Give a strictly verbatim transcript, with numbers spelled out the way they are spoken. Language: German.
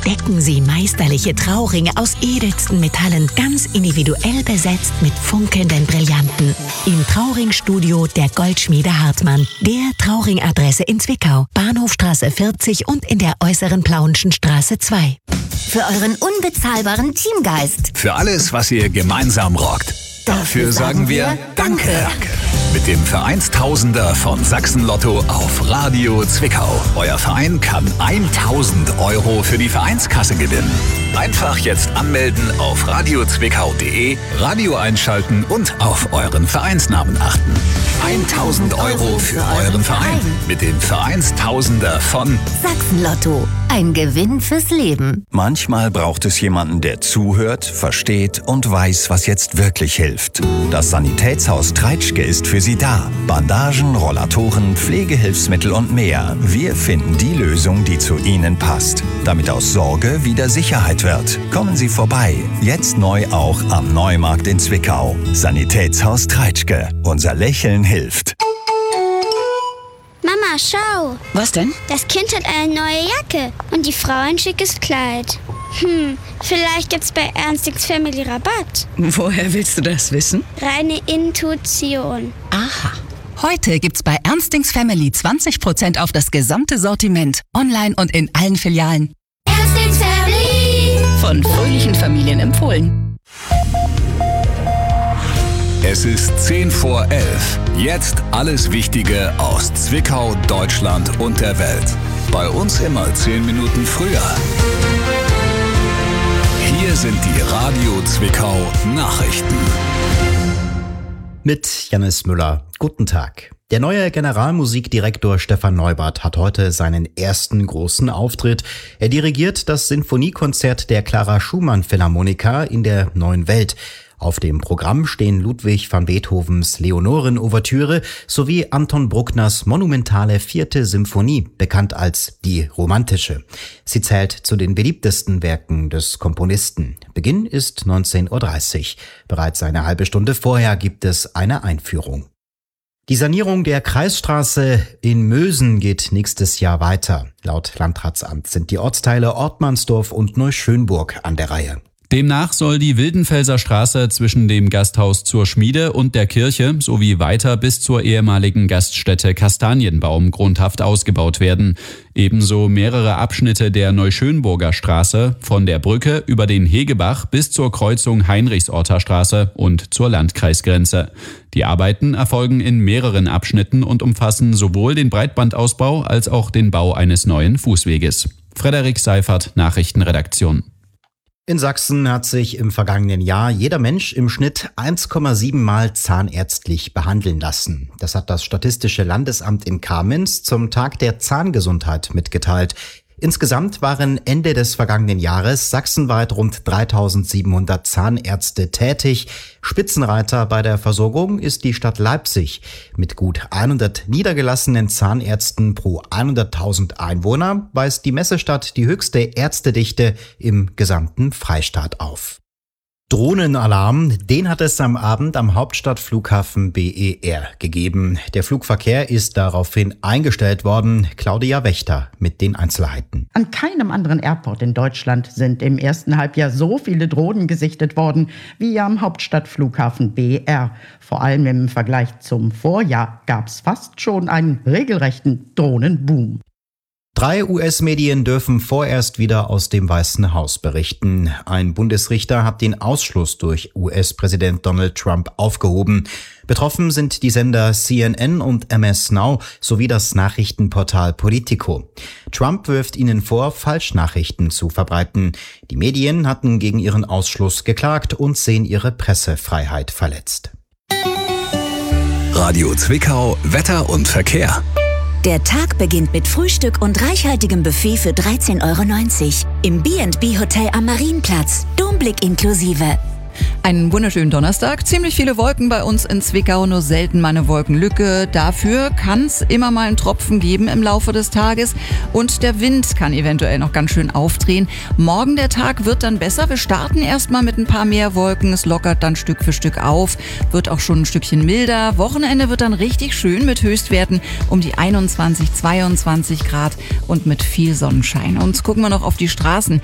entdecken Sie meisterliche Trauringe aus edelsten Metallen, ganz individuell besetzt mit funkelnden Brillanten. Im Trauringstudio der Goldschmiede Hartmann. Der Trauring-Adresse in Zwickau, Bahnhofstraße vierzig und in der äußeren Plauenschen Straße zwei. Für euren unbezahlbaren Teamgeist. Für alles, was ihr gemeinsam rockt. Dafür sagen wir Danke. Danke. Mit dem Vereinstausender von Sachsen Lotto auf Radio Zwickau. Euer Verein kann tausend Euro für die Vereinskasse gewinnen. Einfach jetzt anmelden auf radio zwickau punkt de, Radio einschalten und auf euren Vereinsnamen achten. tausend Euro für euren Verein mit dem Vereinstausender von Sachsen Lotto. Ein Gewinn fürs Leben. Manchmal braucht es jemanden, der zuhört, versteht und weiß, was jetzt wirklich hilft. Das Sanitätshaus Treitschke ist für Sie da. Bandagen, Rollatoren, Pflegehilfsmittel und mehr. Wir finden die Lösung, die zu Ihnen passt. Damit aus Sorge wieder Sicherheit wird. Kommen Sie vorbei. Jetzt neu auch am Neumarkt in Zwickau. Sanitätshaus Treitschke. Unser Lächeln hilft. Mama, schau. Was denn? Das Kind hat eine neue Jacke und die Frau ein schickes Kleid. Hm, vielleicht gibt's bei Ernstings Family Rabatt. Woher willst du das wissen? Reine Intuition. Aha. Heute gibt's bei Ernstings Family zwanzig Prozent auf das gesamte Sortiment. Online und in allen Filialen. Ernstings Family. Von fröhlichen Familien empfohlen. Es ist zehn vor elf. Jetzt alles Wichtige aus Zwickau, Deutschland und der Welt. Bei uns immer zehn Minuten früher. Hier sind die Radio Zwickau Nachrichten. Mit Jannis Müller. Guten Tag. Der neue Generalmusikdirektor Stefan Neubart hat heute seinen ersten großen Auftritt. Er dirigiert das Sinfoniekonzert der Clara Schumann Philharmoniker in der Neuen Welt. Auf dem Programm stehen Ludwig van Beethovens Leonoren-Ouvertüre sowie Anton Bruckners monumentale vierte Symphonie, bekannt als die Romantische. Sie zählt zu den beliebtesten Werken des Komponisten. Beginn ist neunzehn Uhr dreißig. Bereits eine halbe Stunde vorher gibt es eine Einführung. Die Sanierung der Kreisstraße in Mösen geht nächstes Jahr weiter. Laut Landratsamt sind die Ortsteile Ortmannsdorf und Neuschönburg an der Reihe. Demnach soll die Wildenfelser Straße zwischen dem Gasthaus zur Schmiede und der Kirche sowie weiter bis zur ehemaligen Gaststätte Kastanienbaum grundhaft ausgebaut werden. Ebenso mehrere Abschnitte der Neuschönburger Straße von der Brücke über den Hegebach bis zur Kreuzung Heinrichsorter Straße und zur Landkreisgrenze. Die Arbeiten erfolgen in mehreren Abschnitten und umfassen sowohl den Breitbandausbau als auch den Bau eines neuen Fußweges. Frederik Seifert, Nachrichtenredaktion. In Sachsen hat sich im vergangenen Jahr jeder Mensch im Schnitt eins Komma sieben Mal zahnärztlich behandeln lassen. Das hat das Statistische Landesamt in Kamenz zum Tag der Zahngesundheit mitgeteilt. Insgesamt waren Ende des vergangenen Jahres sachsenweit rund dreitausendsiebenhundert Zahnärzte tätig. Spitzenreiter bei der Versorgung ist die Stadt Leipzig. Mit gut hundert niedergelassenen Zahnärzten pro hunderttausend Einwohner weist die Messestadt die höchste Ärztedichte im gesamten Freistaat auf. Drohnenalarm, den hat es am Abend am Hauptstadtflughafen B E R gegeben. Der Flugverkehr ist daraufhin eingestellt worden. Claudia Wächter mit den Einzelheiten. An keinem anderen Airport in Deutschland sind im ersten Halbjahr so viele Drohnen gesichtet worden wie am Hauptstadtflughafen B E R. Vor allem im Vergleich zum Vorjahr gab es fast schon einen regelrechten Drohnenboom. Drei U S-Medien dürfen vorerst wieder aus dem Weißen Haus berichten. Ein Bundesrichter hat den Ausschluss durch U S-Präsident Donald Trump aufgehoben. Betroffen sind die Sender C N N und M S Now sowie das Nachrichtenportal Politico. Trump wirft ihnen vor, Falschnachrichten zu verbreiten. Die Medien hatten gegen ihren Ausschluss geklagt und sehen ihre Pressefreiheit verletzt. Radio Zwickau, Wetter und Verkehr. Der Tag beginnt mit Frühstück und reichhaltigem Buffet für dreizehn Euro neunzig. Im B and B Hotel am Marienplatz. Domblick inklusive. Einen wunderschönen Donnerstag. Ziemlich viele Wolken bei uns in Zwickau, nur selten mal eine Wolkenlücke. Dafür kann es immer mal einen Tropfen geben im Laufe des Tages und der Wind kann eventuell noch ganz schön aufdrehen. Morgen der Tag wird dann besser. Wir starten erstmal mit ein paar mehr Wolken. Es lockert dann Stück für Stück auf, wird auch schon ein Stückchen milder. Wochenende wird dann richtig schön mit Höchstwerten um die einundzwanzig, zweiundzwanzig Grad und mit viel Sonnenschein. Und gucken wir noch auf die Straßen.